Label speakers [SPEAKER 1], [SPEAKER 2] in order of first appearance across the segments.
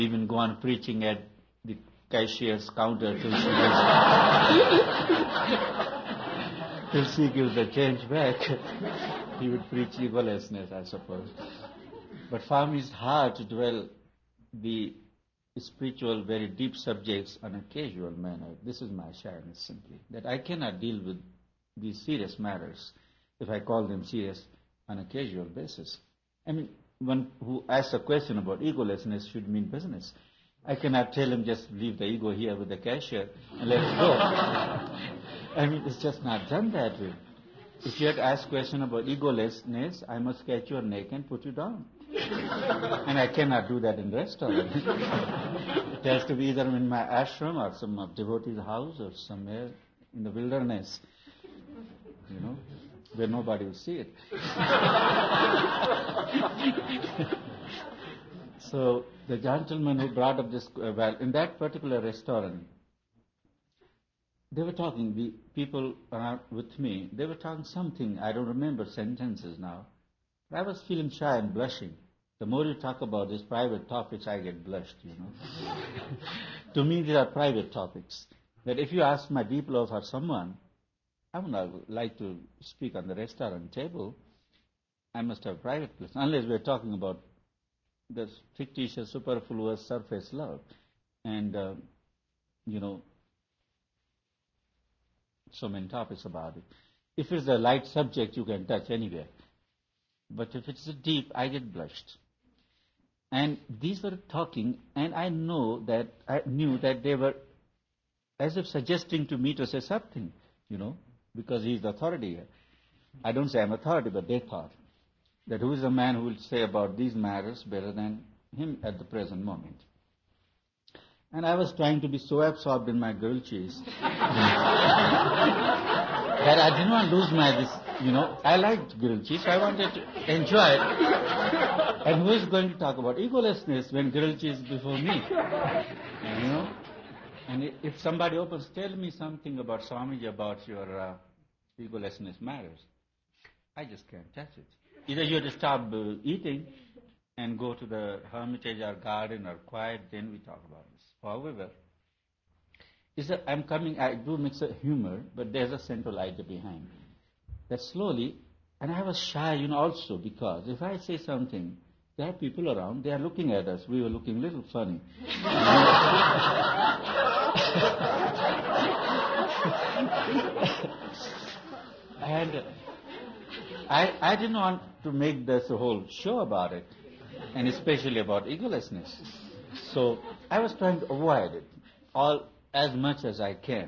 [SPEAKER 1] even go on preaching at the cashier's counter till she gives the change back. He would preach egolessness, I suppose. But for me, it's hard to dwell the spiritual, very deep subjects on a casual manner. This is my shyness, simply, that I cannot deal with these serious matters, if I call them serious, on a casual basis. I mean, one who asks a question about egolessness should mean business. I cannot tell him just leave the ego here with the cashier and let it go. I mean, it's just not done that way. If you had to ask a question about egolessness, I must catch your neck and put you down. And I cannot do that in restaurant. It has to be either in my ashram or some devotee's house or somewhere in the wilderness, where nobody will see it. So the gentleman who brought up this, in that particular restaurant, they were talking, the people with me, they were talking something, I don't remember sentences now. I was feeling shy and blushing. The more you talk about these private topics, I get blushed, To me, these are private topics. That if you ask my deep love for someone, I would not like to speak on the restaurant table. I must have private place, unless we're talking about the fictitious, superfluous, surface love. And, so many topics about it. If it's a light subject, you can touch anywhere. But if it's deep, I get blushed. And these were talking, and I knew that they were as if suggesting to me to say something, because he's the authority here. I don't say I'm authority, but they thought that who is the man who will say about these matters better than him at the present moment. And I was trying to be so absorbed in my grilled cheese that I didn't want to lose I liked grilled cheese, so I wanted to enjoy it. And who is going to talk about egolessness when grilled cheese is before me? And if somebody opens, tell me something about Swamiji, about your egolessness matters, I just can't touch it. Either you have to stop eating and go to the hermitage or garden or quiet, then we talk about this. However, I do mix a humor, but there's a central idea behind. That slowly, and I was shy, also, because if I say something, there are people around, they are looking at us. We were looking a little funny. And I didn't want to make this a whole show about it, and especially about egolessness. So I was trying to avoid it as much as I can.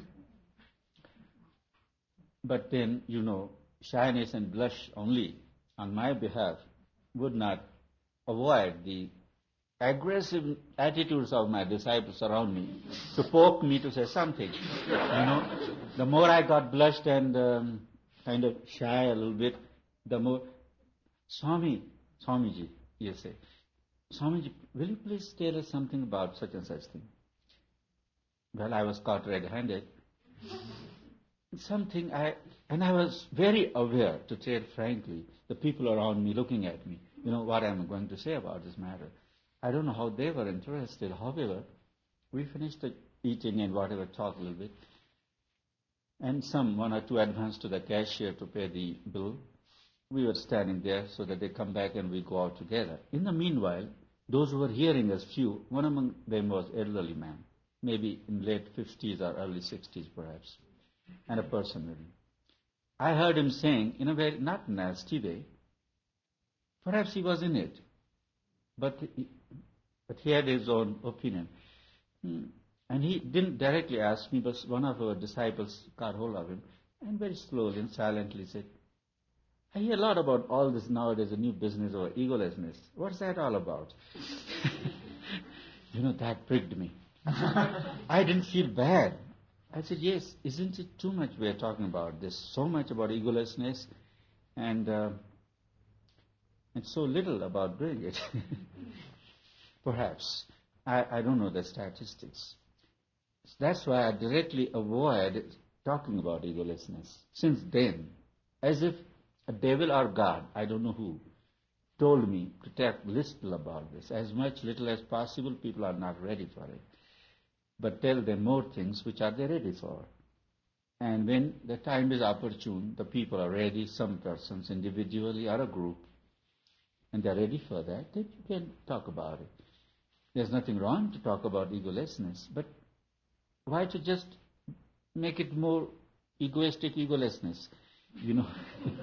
[SPEAKER 1] But then, shyness and blush only on my behalf would not avoid the aggressive attitudes of my disciples around me to poke me to say something. The more I got blushed and kind of shy a little bit, the more, Swamiji, you say, Swamiji, will you please tell us something about such and such thing? Well, I was caught red-handed. I was very aware, to tell frankly, the people around me looking at me, what I'm going to say about this matter. I don't know how they were interested. However, we finished the eating and whatever, talk a little bit. And one or two advanced to the cashier to pay the bill. We were standing there so that they come back and we go out together. In the meanwhile, those who were hearing us, one among them was elderly man, maybe in late 50s or early 60s perhaps, and a person maybe. I heard him saying, in a very not nasty way, perhaps he was in it, but he had his own opinion. And he didn't directly ask me, but one of our disciples got hold of him and very slowly and silently said, I hear a lot about all this nowadays, a new business or egolessness. What's that all about? That pricked me. I didn't feel bad. I said, yes, isn't it too much we are talking about? There's so much about egolessness and so little about doing it. Perhaps. I don't know the statistics. That's why I directly avoid talking about egolessness. Since then, as if a devil or God, I don't know who, told me to talk little about this. As little as possible, people are not ready for it. But tell them more things which are they ready for. And when the time is opportune, the people are ready, some persons individually or a group, and they're ready for that, then you can talk about it. There's nothing wrong to talk about egolessness, but why to just make it more egoistic egolessness? You know.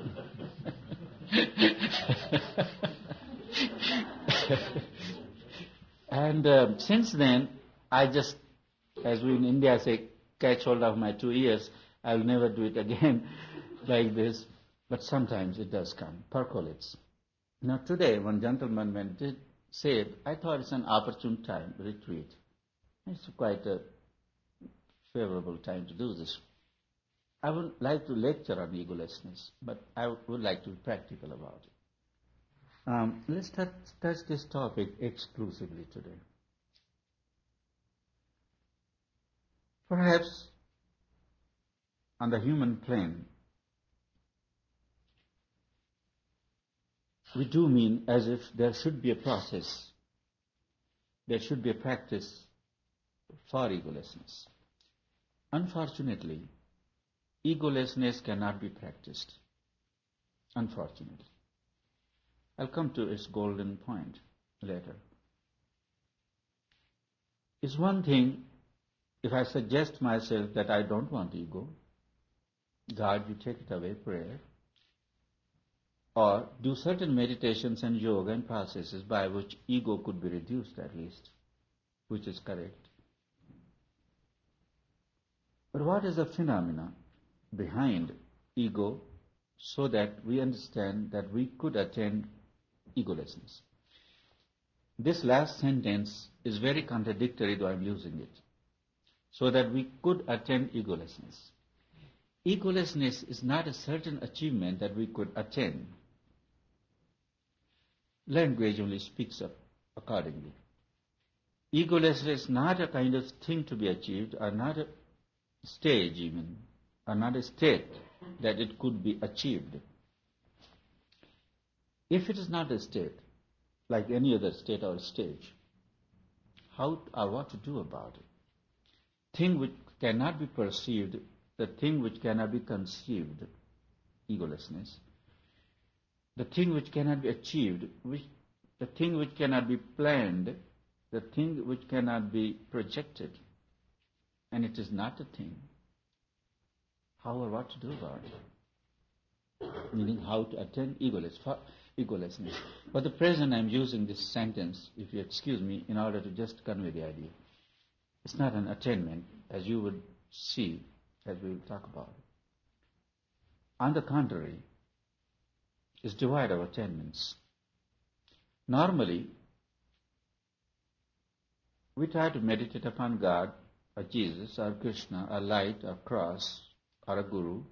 [SPEAKER 1] And since then, I just, as we in India say, catch hold of my 2 ears. I'll never do it again like this. But sometimes it does come, percolates. Now today, one gentleman when did say it, I thought it's an opportune time, retreat. It's quite a favorable time to do this. I would like to lecture on egolessness, but I would like to be practical about it. Let's touch this topic exclusively today. Perhaps on the human plane, we do mean as if there should be a process, there should be a practice for egolessness. Unfortunately, egolessness cannot be practiced. Unfortunately. I'll come to its golden point later. It's one thing if I suggest myself that I don't want ego, God, you take it away, prayer, or do certain meditations and yoga and processes by which ego could be reduced at least, which is correct. But what is the phenomena behind ego so that we understand that we could attain egolessness? This last sentence is very contradictory, though I'm using it. So that we could attain egolessness. Egolessness is not a certain achievement that we could attain. Language only speaks up accordingly. Egolessness is not a kind of thing to be achieved, or not a stage even, or not a state that it could be achieved. If it is not a state, like any other state or stage, how or what to do about it? Thing which cannot be perceived, the thing which cannot be conceived, egolessness. The thing which cannot be achieved, the thing which cannot be planned, the thing which cannot be projected, and it is not a thing. How or what to do about it? Meaning how to attain egolessness. For the present, I'm using this sentence, if you excuse me, in order to just convey the idea. It's not an attainment, as you would see, as we will talk about it. On the contrary, it's devoid of attainments. Normally, we try to meditate upon God, or Jesus, or Krishna, or light, or cross, or a guru,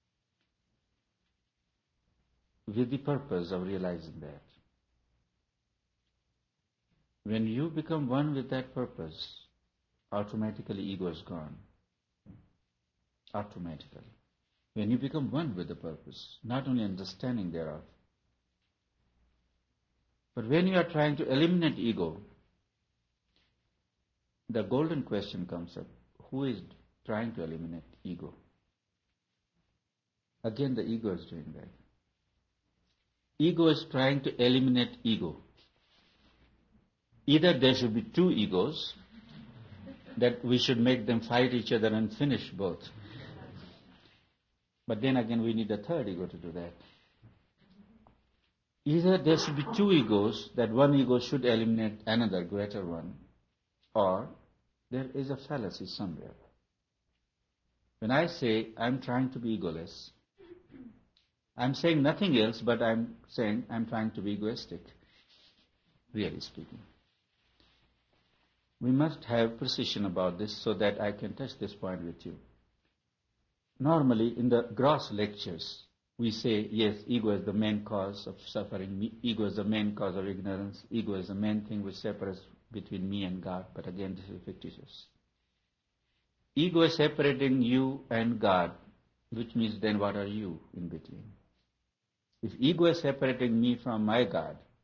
[SPEAKER 1] with the purpose of realizing that. When you become one with that purpose, automatically ego is gone. Automatically. When you become one with the purpose, not only understanding thereof, but when you are trying to eliminate ego, the golden question comes up, who is trying to eliminate ego? Again, the ego is doing that. Ego is trying to eliminate ego. Either there should be two egos, that we should make them fight each other and finish both. But then again, we need a third ego to do that. Either there should be two egos, that one ego should eliminate another greater one, or there is a fallacy somewhere. When I say I'm trying to be egoless, I'm saying nothing else, but I'm saying I'm trying to be egoistic, really speaking. We must have precision about this so that I can touch this point with you. Normally, in the gross lectures, we say, yes, ego is the main cause of suffering, ego is the main cause of ignorance, ego is the main thing which separates between me and God, but again, this is fictitious. Ego is separating you and God, which means then what are you in between? If ego is separating me from my God,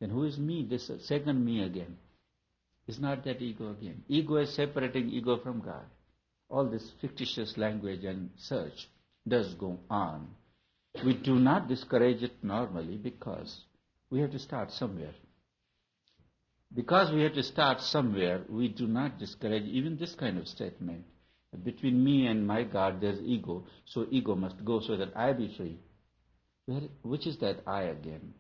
[SPEAKER 1] Then who is me? This second me again. Is not that ego again. Ego is separating ego from God. All this fictitious language and search does go on. We do not discourage it normally because we have to start somewhere. Because we have to start somewhere, we do not discourage even this kind of statement. Between me and my God there's ego, so ego must go so that I be free. Which is that I again?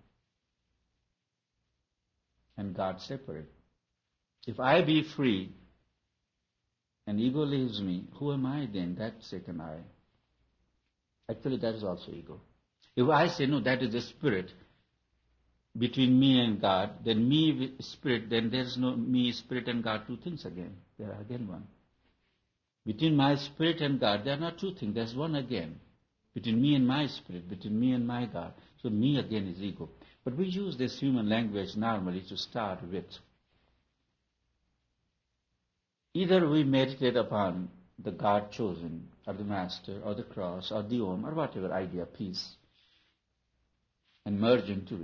[SPEAKER 1] And God separate. If I be free and ego leaves me, who am I then? That second I. Actually, that is also ego. If I say, no, that is the spirit between me and God, then me, spirit, then there is no me, spirit and God, two things again. There are again one. Between my spirit and God, there are not two things, there's one again. Between me and my spirit, between me and my God. So me again is ego. But we use this human language normally to start with. Either we meditate upon the God chosen, or the Master, or the cross, or the Om, or whatever idea, peace, and merge into it.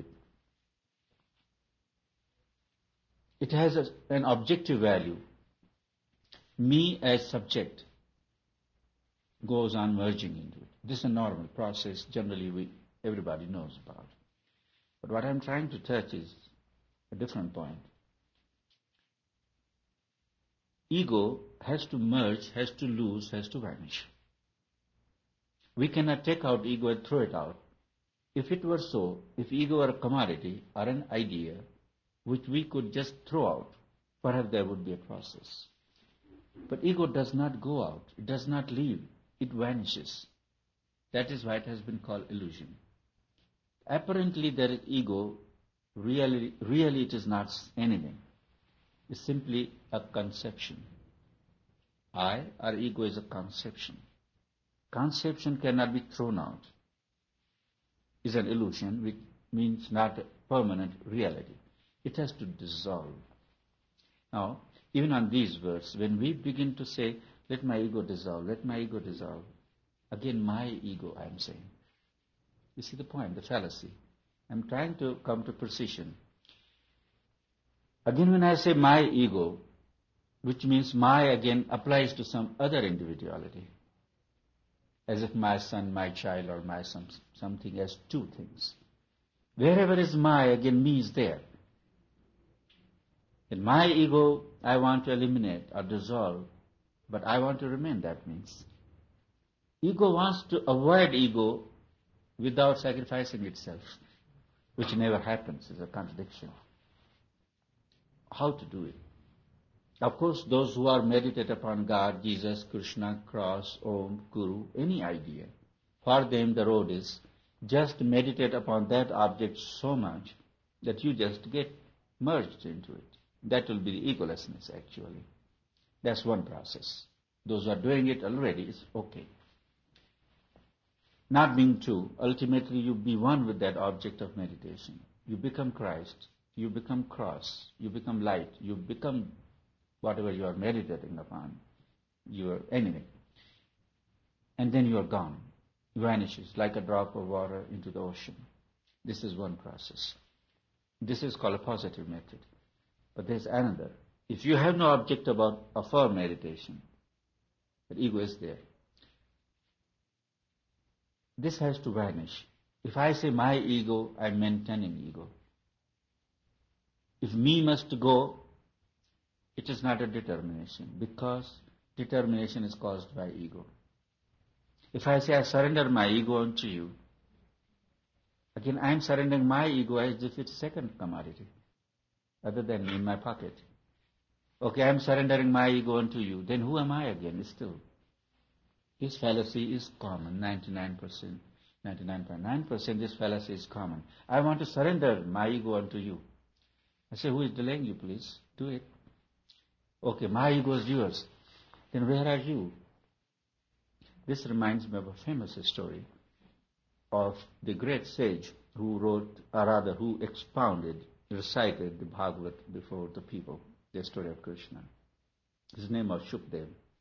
[SPEAKER 1] It has an objective value. Me as subject goes on merging into it. This is a normal process, generally everybody knows about. But what I'm trying to touch is a different point. Ego has to merge, has to lose, has to vanish. We cannot take out ego and throw it out. If it were so, if ego were a commodity or an idea which we could just throw out, perhaps there would be a process. But ego does not go out, it does not leave, it vanishes. That is why it has been called illusion. Apparently there is ego, really it is not anything. It's simply a conception. I or ego is a conception. Conception cannot be thrown out. It's an illusion, which means not a permanent reality. It has to dissolve. Now, even on these words, when we begin to say, let my ego dissolve, let my ego dissolve, again my ego I am saying. You see the point, the fallacy. I'm trying to come to precision. Again when I say my ego, which means my again applies to some other individuality, as if my son, my child, or my something as two things. Wherever is my, again me is there. In my ego, I want to eliminate or dissolve, but I want to remain, that means. Ego wants to avoid ego without sacrificing itself, which never happens, is a contradiction. How to do it? Of course, those who are meditate upon God, Jesus, Krishna, cross, Om, Guru, any idea, for them the road is just meditate upon that object so much that you just get merged into it. That will be the egolessness actually. That's one process. Those who are doing it already is okay. Not being two, ultimately you be one with that object of meditation. You become Christ, you become cross, you become light, you become whatever you are meditating upon, you are anything. And then you are gone. Vanishes like a drop of water into the ocean. This is one process. This is called a positive method. But there's another. If you have no object for meditation, the ego is there. This has to vanish. If I say my ego, I'm maintaining ego. If me must go, it is not a determination, because determination is caused by ego. If I say I surrender my ego unto you, again I am surrendering my ego as if it's second commodity, other than me in my pocket. Okay, I am surrendering my ego unto you, then who am I again still? This fallacy is common, 99.9% this fallacy is common. I want to surrender my ego unto you. I say, who is delaying you, please? Do it. Okay, my ego is yours. Then where are you? This reminds me of a famous story of the great sage who wrote, or rather who expounded, recited the Bhagavad before the people, the story of Krishna. His name was Shukdev.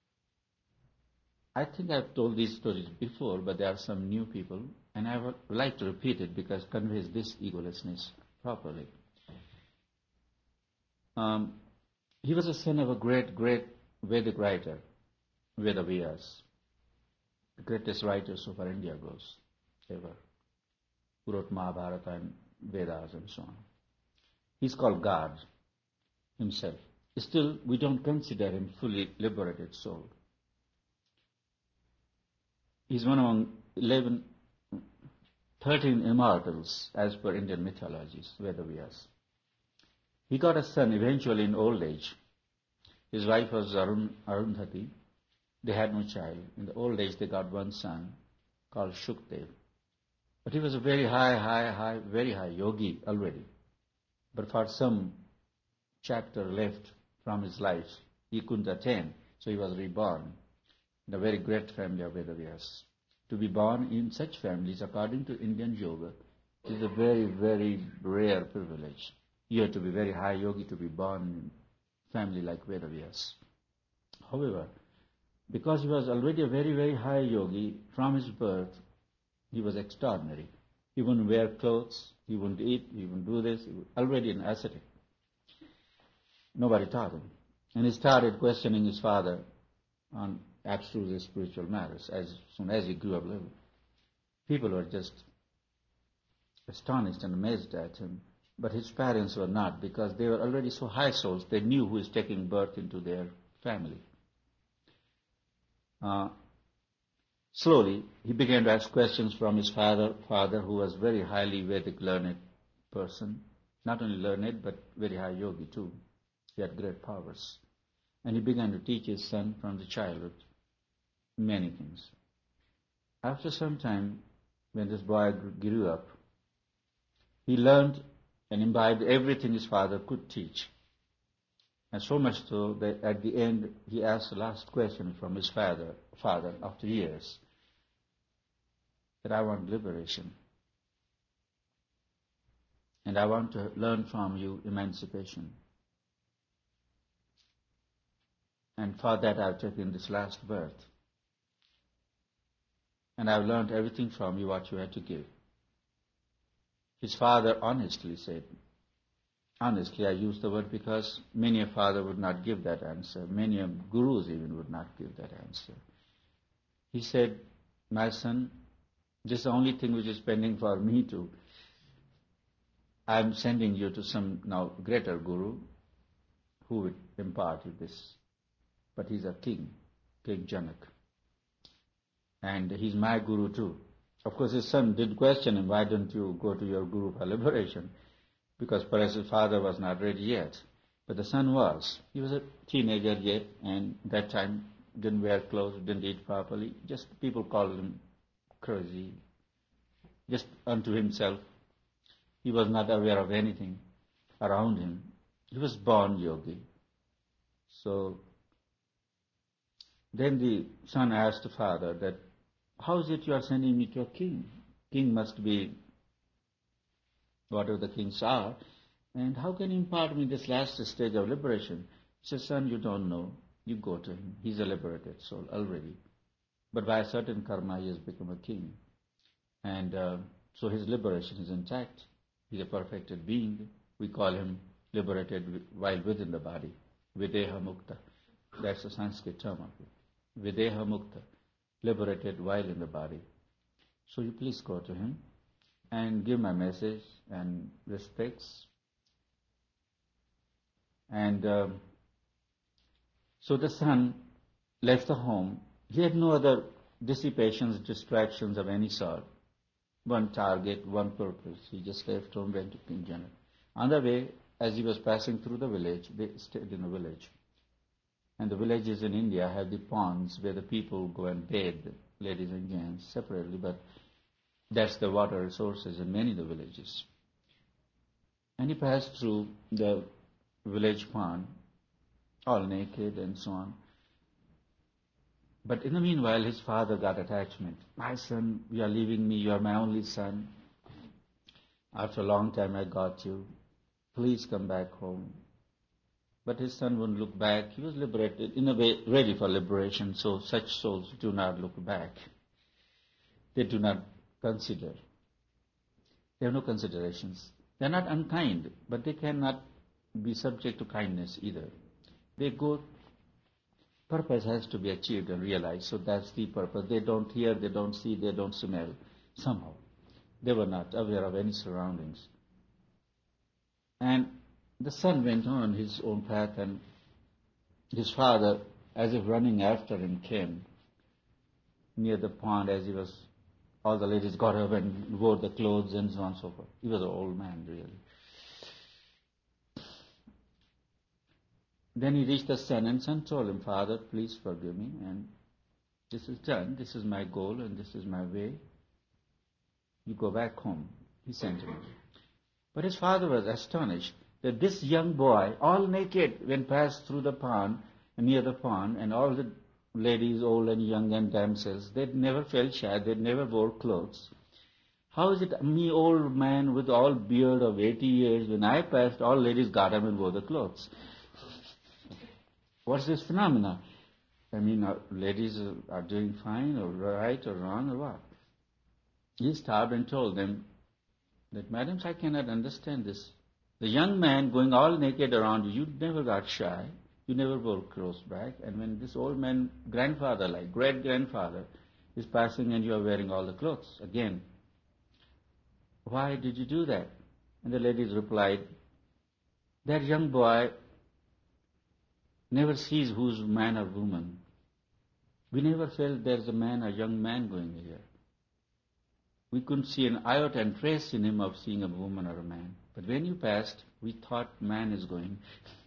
[SPEAKER 1] I think I've told these stories before, but there are some new people, and I would like to repeat it because it conveys this egolessness properly. Um, he was the son of a great, great Vedic writer, Vedavyas, the greatest writer so far India goes, ever, who wrote Mahabharata and Vedas and so on. He's called God himself. Still, we don't consider him fully liberated soul. He's one among 13 immortals as per Indian mythologies, Vedavyas. He got a son eventually in old age. His wife was Arundhati. They had no child. In the old age, they got one son called Shukdev. But he was a very very high yogi already. But for some chapter left from his life, he couldn't attain, so he was reborn in a very great family of Vedavyas. To be born in such families, according to Indian yoga, is a very, very rare privilege. You have to be very high yogi to be born in a family like Vedavyas. However, because he was already a very, very high yogi, from his birth, he was extraordinary. He wouldn't wear clothes, he wouldn't eat, he wouldn't do this, he was already an ascetic. Nobody taught him. And he started questioning his father on abstruse spiritual matters as soon as he grew up a little. People were just astonished and amazed at him, but his parents were not, because they were already so high souls, they knew who is taking birth into their family. Slowly, he began to ask questions from his father, who was very highly Vedic learned person, not only learned, but very high yogi too. He had great powers. And he began to teach his son from the childhood many things. After some time, when this boy grew up, he learned and imbibed everything his father could teach. And so much so that at the end, he asked the last question from his father after years, that I want liberation. And I want to learn from you emancipation. And for that I've taken this last birth. And I've learned everything from you what you had to give. His father honestly said, honestly I use the word because many a father would not give that answer. Many a gurus even would not give that answer. He said, my son, this is the only thing which is pending for me to. I'm sending you to some now greater guru who would impart you this. But he's a king, King Janak. And he's my guru too. Of course, his son did question him, why don't you go to your guru for liberation? Because perhaps his father was not ready yet. But the son was. He was a teenager yet, and that time didn't wear clothes, didn't eat properly. Just people called him crazy, just unto himself. He was not aware of anything around him. He was born yogi. So then the son asked the father that, how is it you are sending me to a king? King must be whatever the kings are. And how can he impart me this last stage of liberation? He says, son, you don't know. You go to him. He's a liberated soul already. But by a certain karma, he has become a king. And so his liberation is intact. He's a perfected being. We call him liberated while within the body. Videha mukta. That's the Sanskrit term of it. Videha mukta. Liberated while in the body. So you please go to him and give my message and respects. And so the son left the home. He had no other dissipations, distractions of any sort. One target, one purpose. He just left home, went to King Janak. On the way, as he was passing through the village, they stayed in a village. And the villages in India have the ponds where the people go and bathe, ladies and gents, separately, but that's the water resources in many of the villages. And he passed through the village pond, all naked and so on. But in the meanwhile, his father got attachment. My son, you are leaving me, you are my only son. After a long time I got you. Please come back home. But his son wouldn't look back. He was liberated, in a way, ready for liberation. So such souls do not look back. They do not consider. They have no considerations. They are not unkind, but they cannot be subject to kindness either. They go, purpose has to be achieved and realized, so that's the purpose. They don't hear, they don't see, they don't smell. Somehow, they were not aware of any surroundings. And the son went on his own path, and his father, as if running after him, came near the pond as he was. All the ladies got up and wore the clothes and so on and so forth. He was an old man, really. Then he reached the son, and son told him, Father, please forgive me, and this is done. This is my goal, and this is my way. You go back home. He sent him. But his father was astonished that this young boy, all naked, when passed through the pond, near the pond, and all the ladies, old and young and damsels, they never felt shy, they never wore clothes. How is it me, old man with all beard of 80 years, when I passed, all ladies got up and wore the clothes? What's this phenomena? I mean, ladies are doing fine or right or wrong or what? He stopped and told them that, Madams, I cannot understand this. The young man going all naked around you, you never got shy. You never wore clothes back. And when this old man, grandfather, like great-grandfather, is passing and you are wearing all the clothes again, why did you do that? And the ladies replied, that young boy never sees who's man or woman. We never felt there's a man or young man going here. We couldn't see an iota and trace in him of seeing a woman or a man. But when you passed, we thought man is going.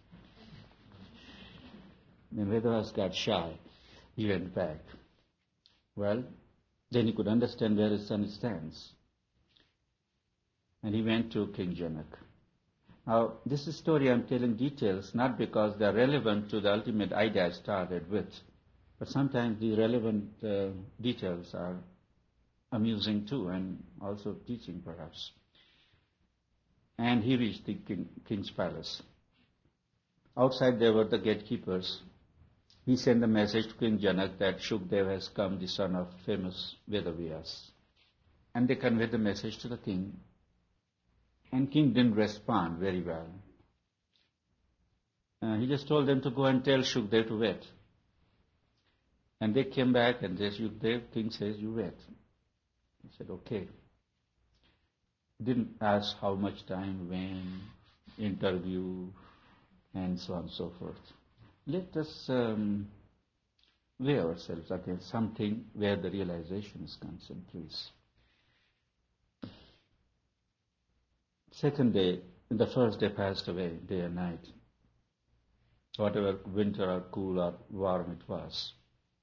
[SPEAKER 1] Then Vedas got shy. He went back. Well, then he could understand where his son stands. And he went to King Janak. Now, this is story I'm telling details, not because they're relevant to the ultimate idea I started with, but sometimes the relevant details are amusing too, and also teaching perhaps. And he reached the king's palace. Outside there were the gatekeepers. He sent a message to King Janak that Shukdev has come, the son of famous Vedavyas. And they conveyed the message to the king. And king didn't respond very well. He just told them to go and tell Shukdev to wait. And they came back and said, Shukdev, king says you wait. He said, okay. Didn't ask how much time, when, interview, and so on and so forth. Let us weigh ourselves against something where the realization is concerned, please. Second day, the first day passed away, day and night. Whatever winter or cool or warm it was.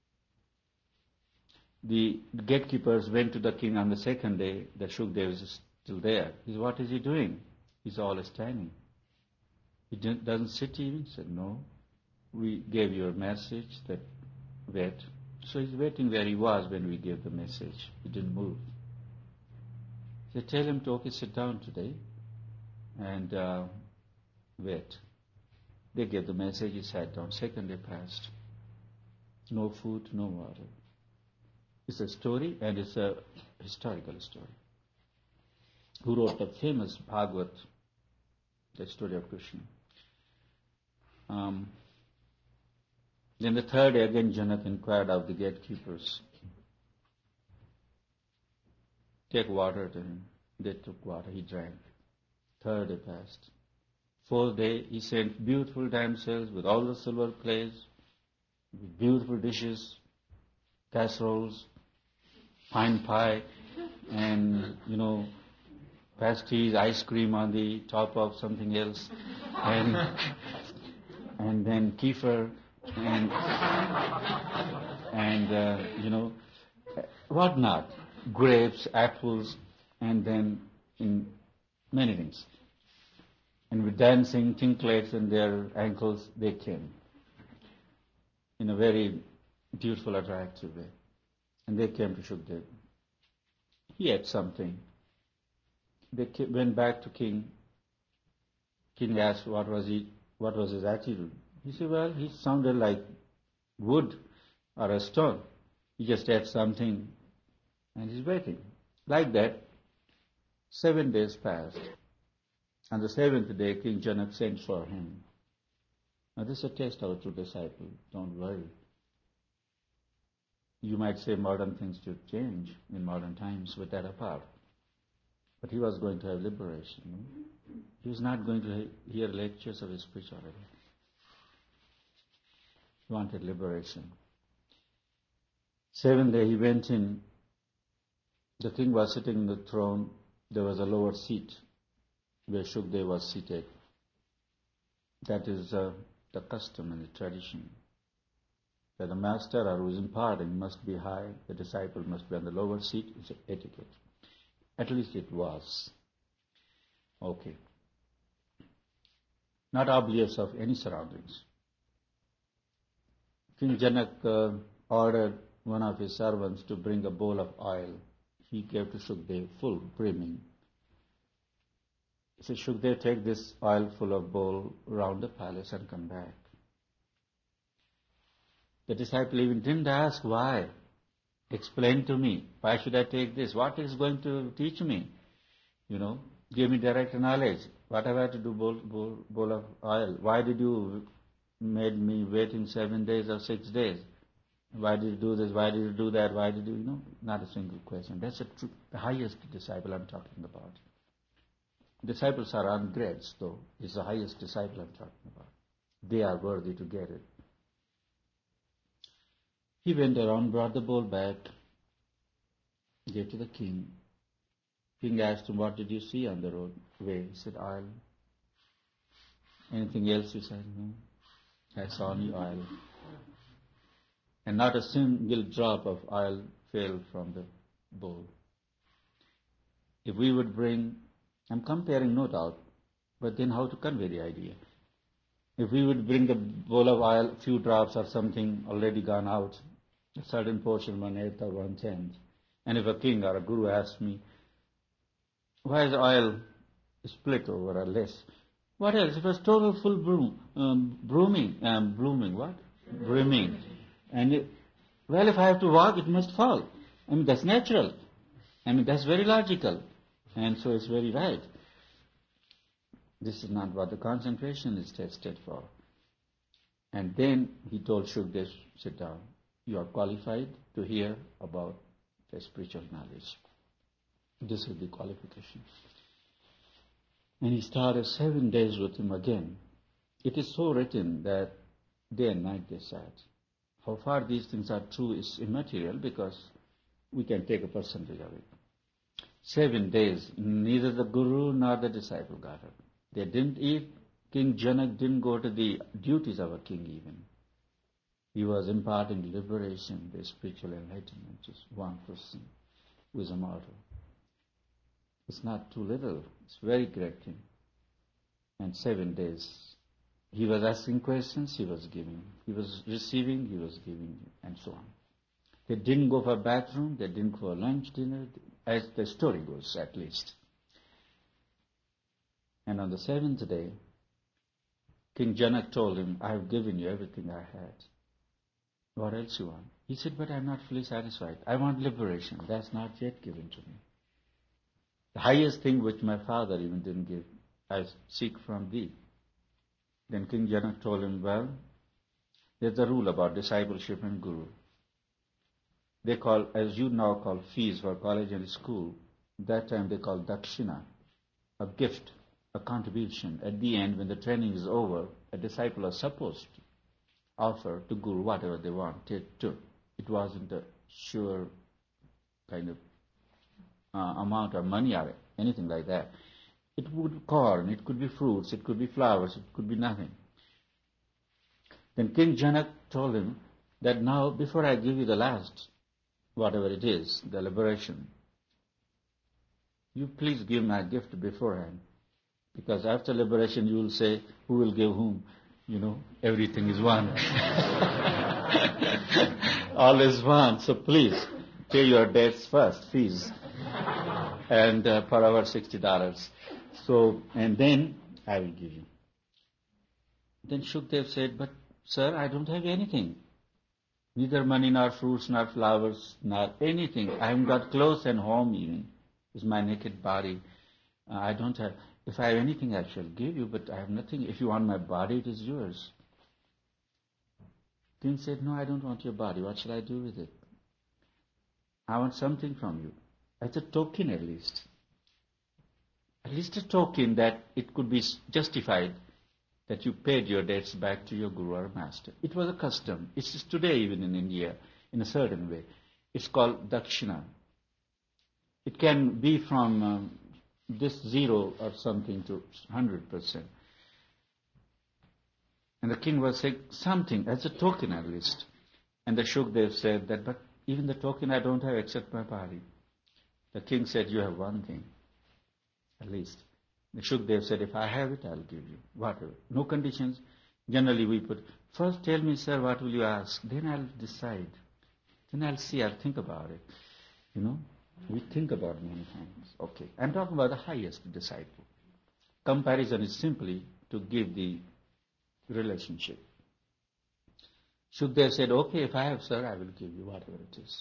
[SPEAKER 1] The gatekeepers went to the king on the second day. The Shukdev is still there. He said, what is he doing? He's all standing. He doesn't sit even? He said, no. We gave you a message that wait. So he's waiting where he was when we gave the message. He didn't move. He said, tell him to, okay, sit down today and wait. They gave the message, he sat down. Second day passed. No food, no water. It's a story, and it's a historical story. Who wrote the famous Bhagavad, the story of Krishna. Then the third day again Janak inquired of the gatekeepers. Take water to him. They took water, he drank. Third day passed. Fourth day he sent beautiful damsels with all the silver plates, with beautiful dishes, casseroles, fine pie, and, pasties, ice cream on the top of something else, and then kefir, and whatnot, grapes, apples, and then in many things. And with dancing, tinklets in their ankles, they came in a very beautiful, attractive way. And they came to Shukdev. He ate something. They went back to king. King asked what was his attitude. He said, well, he sounded like wood or a stone. He just ate something and he's waiting. Like that, 7 days passed. On the seventh day, King Janak sent for him. Now this is a test of a true disciple. Don't worry. You might say modern things should change in modern times, but that apart. But he was going to have liberation. He was not going to hear lectures of his spirituality. He wanted liberation. Seventh day he went in. The king was sitting in the throne. There was a lower seat where Shukdev was seated. That is the custom and the tradition. That the master or who is imparting must be high, the disciple must be on the lower seat. It's etiquette. At least it was. Okay. Not oblivious of any surroundings. King Janak ordered one of his servants to bring a bowl of oil. He gave to Shukdev, full, brimming. He said, Shukdev, take this oil full of bowl round the palace and come back. The disciple even didn't ask why. Explain to me. Why should I take this? What is going to teach me? Give me direct knowledge. What have I to do bowl of oil? Why did you made me wait in 7 days or 6 days? Why did you do this? Why did you do that? Why did you, Not a single question. That's the highest disciple I'm talking about. Disciples are on grades, though. It's the highest disciple I'm talking about. They are worthy to get it. He went around, brought the bowl back, gave to the king. King asked him, what did you see on the roadway? He said, oil. Anything else? He said, no. I saw only oil. And not a single drop of oil fell from the bowl. If we would bring, I'm comparing no doubt, but then how to convey the idea? If we would bring the bowl of oil, few drops or something already gone out, a certain portion, 1/8 or 1/10, and if a king or a guru asks me, why is oil split over or less? What else? It was total full brimming. And if I have to walk, it must fall. That's natural. That's very logical. And so it's very right. This is not what the concentration is tested for. And then he told Shukdev, sit down. You are qualified to hear about the spiritual knowledge. This is the qualification. And he started 7 days with him again. It is so written that day and night they sat. How far these things are true is immaterial because we can take a percentage of it. 7 days, neither the guru nor the disciple got up. They didn't eat. King Janak didn't go to the duties of a king even. He was imparting liberation, the spiritual enlightenment, just one person who is immortal. It's not too little. It's a very great thing. And 7 days, he was asking questions, he was giving. He was receiving, he was giving, and so on. They didn't go for bathroom, they didn't go for lunch, dinner, as the story goes at least. And on the 7th day, King Janak told him, I have given you everything I had. What else you want? He said, but I am not fully satisfied. I want liberation. That's not yet given to me. The highest thing which my father even didn't give, I seek from thee. Then King Janak told him, well, there's a rule about discipleship and guru. They call, as you now call fees for college and school, that time they call dakshina, a gift, a contribution. At the end, when the training is over, a disciple is supposed to offer to guru whatever they wanted to. It wasn't a sure kind of amount of money or anything like that. It would be corn, it could be fruits, it could be flowers, it could be nothing. Then King Janak told him that now, before I give you the last, whatever it is, the liberation, you please give my gift beforehand. Because after liberation you will say, who will give whom? Everything is one. All is one. So please, pay your debts first, fees. And per hour $60. So, and then I will give you. Then Shukdev said, but sir, I don't have anything. Neither money, nor fruits, nor flowers, nor anything. I haven't got clothes and home even. It's my naked body. I don't have. If I have anything, I shall give you, but I have nothing. If you want my body, it is yours. King said, no, I don't want your body. What shall I do with it? I want something from you. As a token, at least. At least a token that it could be justified that you paid your debts back to your guru or master. It was a custom. It's today even in India, in a certain way. It's called dakshina. It can be from this 0 or something to 100%. And the king was saying something, as a token at least. And the Shukdev said that, but even the token I don't have except my body. The king said, you have one thing, at least. The Shukdev said, if I have it, I'll give you, whatever. No conditions. Generally we put, first tell me, sir, what will you ask? Then I'll decide. Then I'll see, I'll think about it. You know, we think about many things. Okay, I'm talking about the highest disciple. Comparison is simply to give the relationship. Shukdev said, okay, if I have, sir, I will give you whatever it is.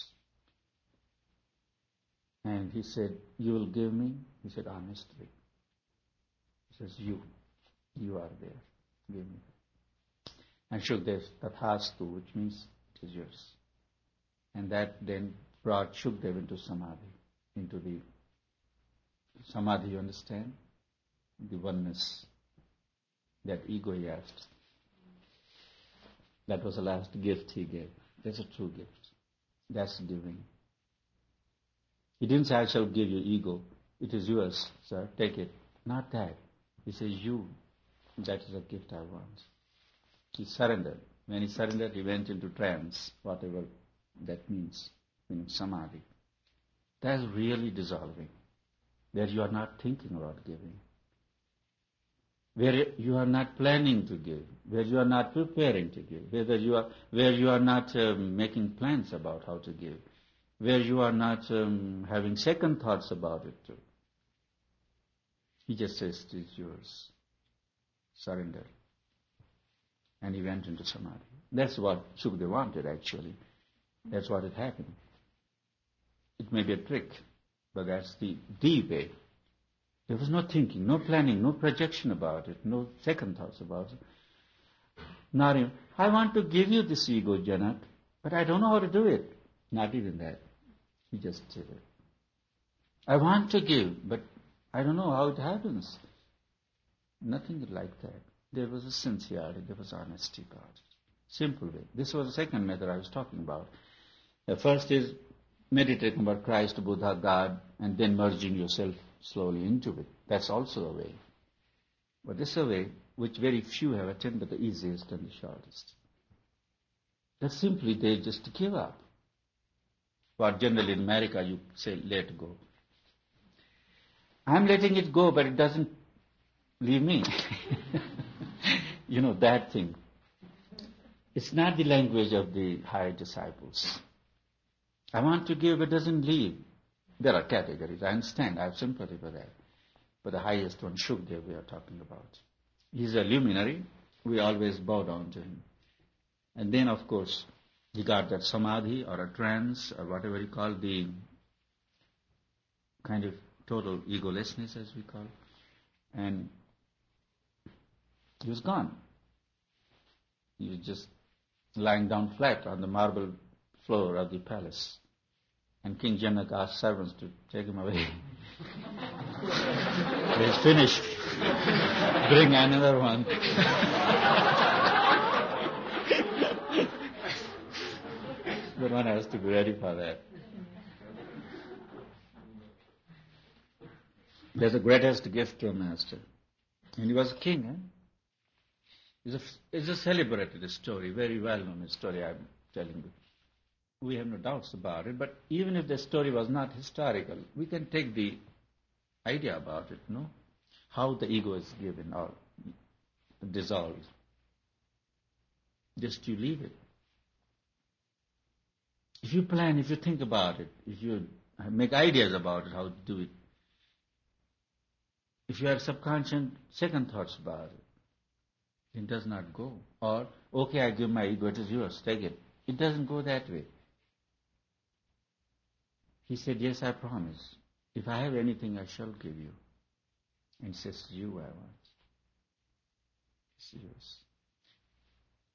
[SPEAKER 1] And he said, you will give me? He said, honestly. He says, you are there. Give me. And Shukdev, tathastu, which means it is yours. And that then brought Shukdev into samadhi, into the samadhi, you understand? The oneness, that ego he asked. That was the last gift he gave. That's a true gift. That's giving. He didn't say, I shall give you ego. It is yours, sir, take it. Not that. He says, you, that is a gift I want. He surrendered. When he surrendered, he went into trance, whatever that means, meaning samadhi. That's really dissolving, where you are not thinking about giving, where you are not planning to give, where you are not preparing to give, where you are not making plans about how to give, where you are not having second thoughts about it too. He just says, it is yours. Surrender. And he went into samadhi. That's what Shukdev wanted, actually. That's what had happened. It may be a trick, but that's the way. There was no thinking, no planning, no projection about it, no second thoughts about it. Not even, I want to give you this ego, Janak, but I don't know how to do it. Not even that. He just said it. I want to give, but I don't know how it happens. Nothing like that. There was a sincerity, there was honesty about it. Simple way. This was the second method I was talking about. The first is meditating about Christ, Buddha, God, and then merging yourself slowly into it. That's also a way. But this is a way which very few have attained, but the easiest and the shortest. That's simply they just give up. What generally in America you say, let go. I'm letting it go, but it doesn't leave me. You know, that thing. It's not the language of the higher disciples. I want to give, but it doesn't leave. There are categories, I understand, I have sympathy for that. But the highest one, Shukdev, we are talking about. He's a luminary, we always bow down to him. And then, of course, he got that samadhi or a trance or whatever you call the kind of total egolessness, as we call. And he was gone. He was just lying down flat on the marble floor of the palace. And King Janak asked servants to take him away. He's finished. Bring another one. But one has to be ready for that. There's the greatest gift to a master. And he was a king. It's a celebrated story, very well-known story I'm telling you. We have no doubts about it, but even if the story was not historical, we can take the idea about it, no? How the ego is given or dissolved. Just you leave it. If you plan, if you think about it, if you make ideas about it, how to do it, if you have subconscious second thoughts about it, it does not go. Or, okay, I give my ego, it is yours, take it. It doesn't go that way. He said, yes, I promise. If I have anything, I shall give you. And he says, you I want. It's yours.